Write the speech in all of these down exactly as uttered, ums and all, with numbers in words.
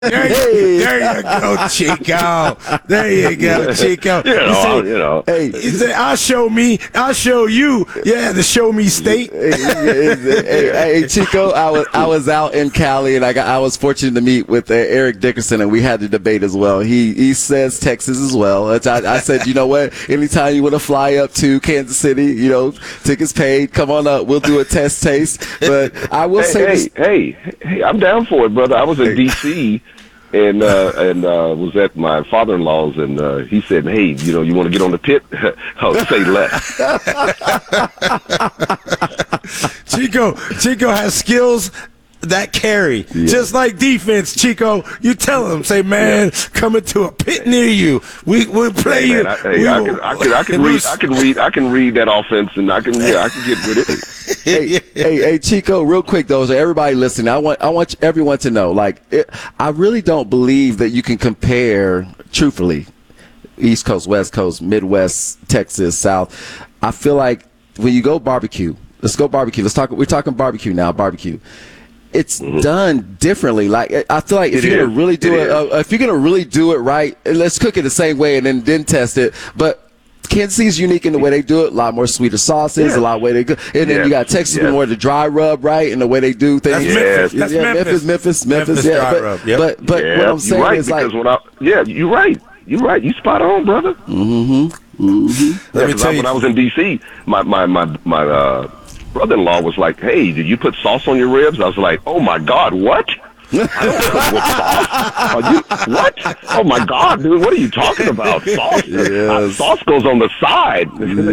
There you, Hey. there you go, Chico. There you go, Chico. You know, He said, you know. Hey, he said, I'll show me, I'll show you. Yeah, the show me state. hey, hey, hey, Chico, I was I was out in Cali, and I got I was fortunate to meet with uh, Eric Dickerson, and we had the debate as well. He he says Texas as well. That's- I, I said, you know what? Anytime you want to fly up to Kansas City, you know, tickets paid. Come on up. We'll do a test taste. But I will Hey, say hey, this. hey, hey, I'm down for it, brother. I was in D C and uh, and uh, was at my father-in-law's, and uh, he said, "Hey, you know, you want to get on the pit? Oh, say less." Chico, Chico has skills that carry. Yeah. Just like defense, Chico. You tell him, say, man, coming to a pit near you. We we'll play Hey, you. man, I, hey, We I will- can, I can, I can and read, we'll- I can read, I can read that offense, and I can, yeah, I can get with it. hey, hey, hey, Chico, real quick though, so everybody listening, I want, I want everyone to know, like, it, I really don't believe that you can compare, truthfully, East Coast, West Coast, Midwest, Texas, South. I feel like when you go barbecue, let's go barbecue. Let's talk. We're talking barbecue now. Barbecue. It's done differently. Like I feel like if It you're is. gonna really do It it, uh, if you're gonna really do it right, and let's cook it the same way and then then test it. But Kansas City's unique in the way they do it. A lot more sweeter sauces, Yes. a lot of way they go. And then Yes. you got Texas Yes. more the dry rub, right? And the way they do things. That's Memphis. That's yeah, Memphis. Memphis, Memphis, Memphis. Memphis yeah, dry but, rub, yep. but but Yeah, what I'm saying you're right, is like, because when I, yeah, you're right. You're right. You spot on, brother. Let me Yeah, 'cause tell I, you. when I was in D C, my my my my uh, brother-in-law was like, "Hey, did you put sauce on your ribs?" I was like, "Oh my God, what? I don't cook with sauce. Are you, what? Oh my God, dude, what are you talking about? Sauce? Yes. Uh, sauce goes on the side."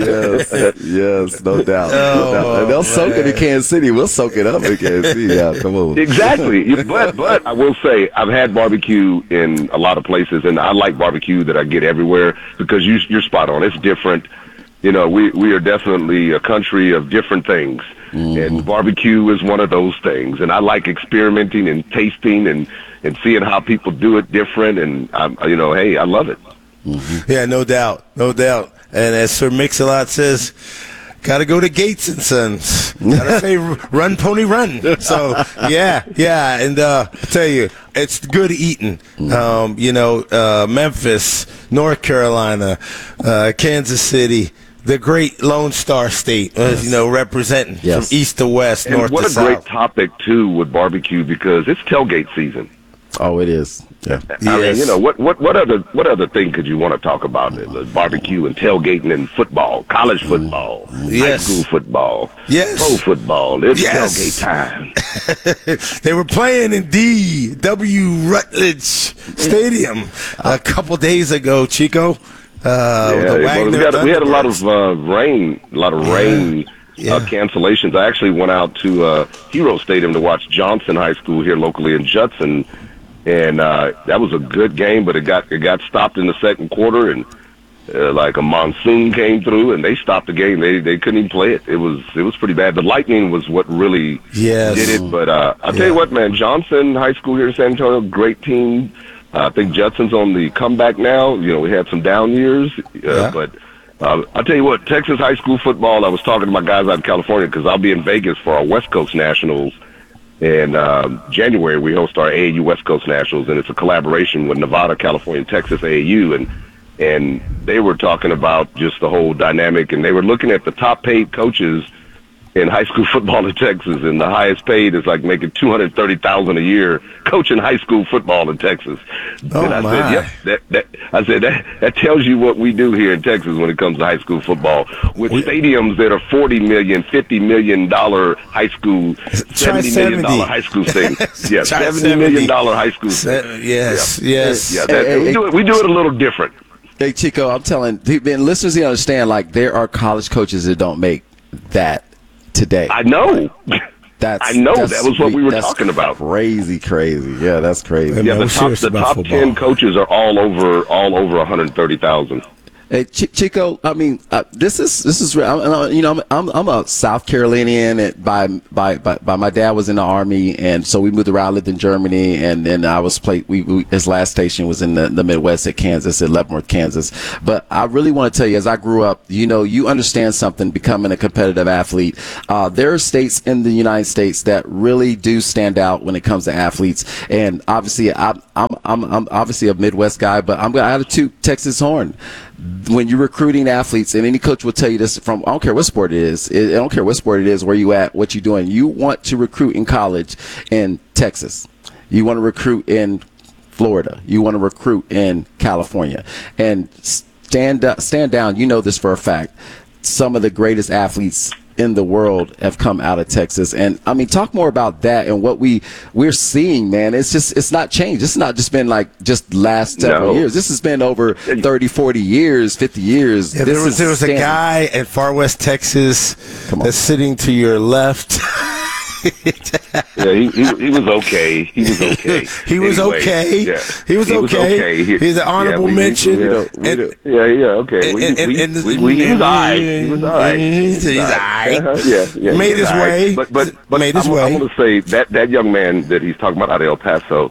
yes, yes, no doubt. no doubt. And they'll soak it in Kansas City. We'll soak it up in Kansas City. Yeah, come on. Exactly. You- But but I will say I've had barbecue in a lot of places, and I like barbecue that I get everywhere because you, you're spot on. It's different. You know, we we are definitely a country of different things, and barbecue is one of those things. And I like experimenting and tasting and and seeing how people do it different. And I'm, you know, hey, I love it. Yeah, no doubt, no doubt. And as Sir Mix-a-Lot says, gotta go to Gates and Sons. Gotta say, run, pony, run. So, yeah, yeah. And uh, I tell you, it's good eating. Um, you know, uh, Memphis, North Carolina, uh, Kansas City, the great Lone Star State, uh, you know, representing Yes. from east to west, And north what to a great south. topic too with barbecue because it's tailgate season. Oh, it is. Yeah. I mean, Yes. you know, what, what, what other what other thing could you want to talk about? The barbecue and tailgating and football, college football, Yes. high school football, Yes. pro football. It's Yes. tailgate time. They were playing in D W Rutledge Stadium a couple days ago, Chico. Uh, Yeah, the well, Wagner we, had, we had a lot Thunderbirds. of uh, rain, a lot of rain Yeah. Uh, cancellations. I actually went out to uh, Hero Stadium to watch Johnson High School here locally in Judson, and uh, that was a good game, but it got it got stopped in the second quarter, and uh, like a monsoon came through, and they stopped the game. They they couldn't even play it. It was it was pretty bad. The lightning was what really Yes. did it. But uh, I'll tell Yeah. you what, man, Johnson High School here in San Antonio, great team. Uh, I think Judson's on the comeback now. You know, we had some down years, uh, Yeah. but uh, I'll tell you what, Texas high school football, I was talking to my guys out in California because I'll be in Vegas for our West Coast Nationals. In um, January, we host our A A U West Coast Nationals, and it's a collaboration with Nevada, California, and Texas A A U. And and they were talking about just the whole dynamic, and they were looking at the top paid coaches in high school football in Texas, and the highest paid is like making two hundred thirty thousand dollars a year coaching high school football in Texas. Oh, and I my. said, yep, that, that, I said, that, that tells you what we do here in Texas when it comes to high school football. With We- stadiums that are forty million dollars, fifty million dollars high school, seventy million dollars high school stadiums. Yeah, Try seventy million dollars high school Se- stadiums. yes, yes. Yeah, that, Hey, we, hey, do it, we do it a little different. Hey, Chico, I'm telling man, listeners, you understand, like, there are college coaches that don't make that today. I know. That's, I know. that's That was what we were that's talking about. Crazy, crazy. Yeah, that's crazy. Hey, Yeah, man, the we're top, serious the about top football. ten coaches are all over, all over one hundred thirty thousand. Hey, Ch- Chico, I mean, uh, this is this is I'm, I'm, you know I'm I'm, I'm a South Carolinian. And by, by by by my dad was in the Army, and so we moved around, lived in Germany, and then I was played. We, we his last station was in the, the Midwest at Kansas, at Leavenworth, Kansas. But I really want to tell you, as I grew up, you know, you understand something. Becoming a competitive athlete, uh, there are states in the United States that really do stand out when it comes to athletes, and obviously, I I'm, I'm, I'm obviously a Midwest guy, but I'm going to toot Texas horn. When you're recruiting athletes, and any coach will tell you this from, I don't care what sport it is. I don't care what sport it is, where you at, what you're doing. You want to recruit in college in Texas. You want to recruit in Florida. You want to recruit in California. And stand up, stand down. You know this for a fact. Some of the greatest athletes in the world have come out of Texas. And I mean, talk more about that and what we we're seeing, man. It's just, it's not changed. It's not just been like just last several No. years. This has been over thirty, forty years, fifty years. Yeah, this there was, is there was a standing. guy at Far West Texas Come on. that's sitting to your left. Yeah, he, he he was okay. He was okay. He was Anyway, okay. Yeah. He was okay. He- He's an honorable yeah, we- we- mention. we don't- we And- don't- yeah, yeah, okay. We, and- we, and- we, we, he was all right. He was all right. He's He was all all right. Uh-huh, yeah, yeah. he Made was his all right. way. But but but Made his I, way. I want to say that that young man that he's talking about out of El Paso,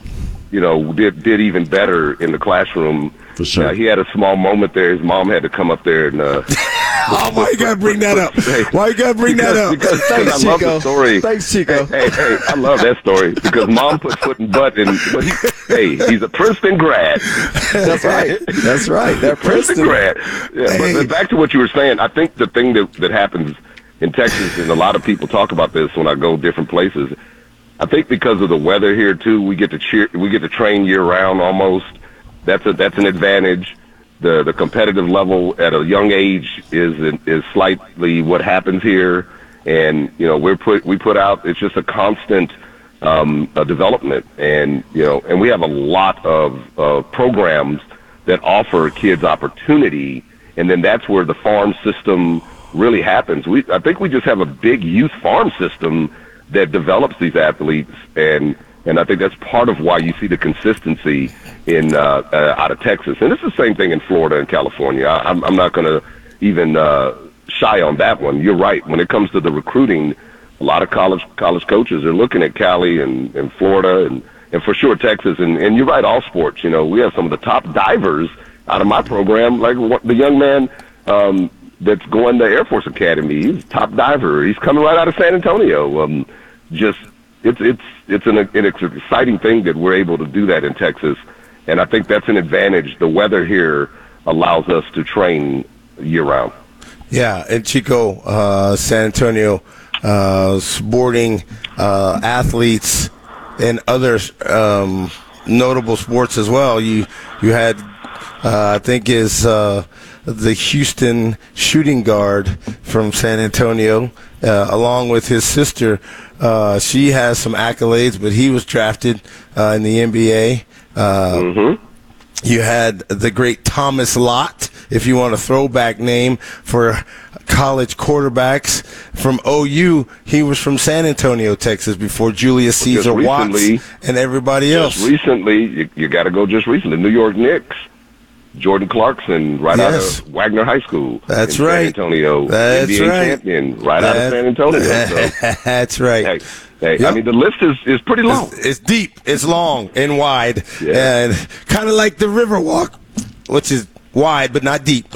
you know, did did even better in the classroom. For sure. Uh, he had a small moment there. His mom had to come up there and. Uh, Oh, why you gotta bring that up? Why you gotta bring that up? Because, because Thanks, I love Chico. the story. Thanks, Chico. Hey, hey, hey, I love that story because mom put foot in butt, and but he, hey, he's a Princeton grad. That's right. That's right. That Princeton Princeton. grad. Yeah, Hey. but, but back to what you were saying, I think the thing that that happens in Texas, and a lot of people talk about this when I go different places. I think because of the weather here too, we get to cheer, we get to train year round almost. That's a that's an advantage. The the competitive level at a young age is is slightly what happens here, and you know we're put we put out. It's just a constant um, a development, and you know, and we have a lot of uh, programs that offer kids opportunity, and then that's where the farm system really happens. We I think we just have a big youth farm system that develops these athletes, and and I think that's part of why you see the consistency in uh, uh, out of Texas. And it's the same thing in Florida and California. I, I'm, I'm not going to even uh, shy on that one. You're right. When it comes to the recruiting, a lot of college college coaches are looking at Cali and, and Florida and, and for sure Texas. And, and you're right, all sports. You know, we have some of the top divers out of my program, like what, the young man um, that's going to Air Force Academy. He's a top diver. He's coming right out of San Antonio. Um, just it's it's it's an, an exciting thing that we're able to do that in Texas, and I think that's an advantage. The weather here allows us to train year round. Yeah, and Chico, uh, San Antonio, uh, sporting uh, athletes and other um, notable sports as well. You you had, uh, I think, is uh, the Houston shooting guard from San Antonio, uh, along with his sister. Uh, she has some accolades, but he was drafted uh, in the N B A. Uh, Mm-hmm. You had the great Thomas Lott, if you want a throwback name for college quarterbacks from O U. He was from San Antonio, Texas, before Julius Well, just Caesar Watts recently- and everybody else. Just recently, you, you got to go just recently. New York Knicks, Jordan Clarkson, right Yes. out of Wagner High School. That's in right. San Antonio, That's N B A right. champion, right out That- of San Antonio. So, That's right. hey, hey, Yep. I mean, the list is, is pretty long. It's, it's deep, it's long, and wide, Yeah. and kind of like the Riverwalk, which is wide but not deep.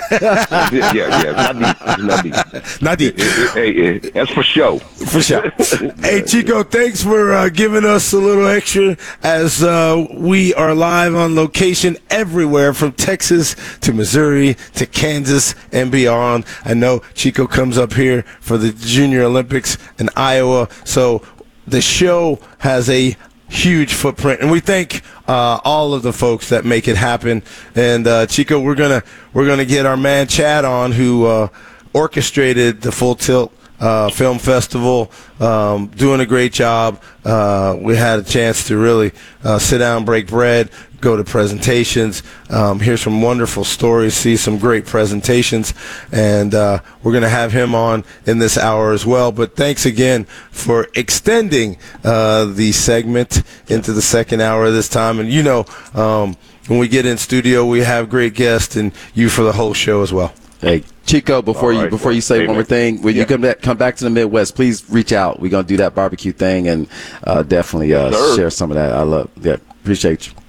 yeah, yeah, not deep, not deep. Not deep. It- it- hey, it- that's for show. For sure. Hey, Chico, thanks for uh, giving us a little extra as uh, we are live on location everywhere from Texas to Missouri to Kansas and beyond. I know Chico comes up here for the Junior Olympics in Iowa, so the show has a huge footprint, and we thank uh, all of the folks that make it happen. And uh, Chico, we're gonna we're gonna get our man Chad on, who uh, orchestrated the Full Tilt uh, Film Festival, um, doing a great job. Uh, we had a chance to really uh, sit down, break bread, go to presentations, um, hear some wonderful stories, see some great presentations, and uh, we're going to have him on in this hour as well. But thanks again for extending uh, the segment into the second hour this time. And you know, um, when we get in studio, we have great guests, and you for the whole show as well. Hey, Chico, before All you right. before you say Hey, one more man. thing, when Yeah. you come back come back to the Midwest, please reach out. We're gonna do that barbecue thing and uh, definitely uh, Sir. share some of that. I love yeah, appreciate you.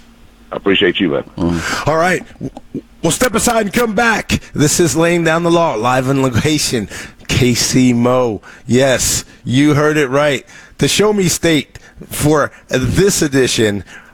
I appreciate you, man. All right. We'll step aside and come back. This is Laying Down the Law, live on location. K C Mo. Yes, you heard it right. The Show Me State for this edition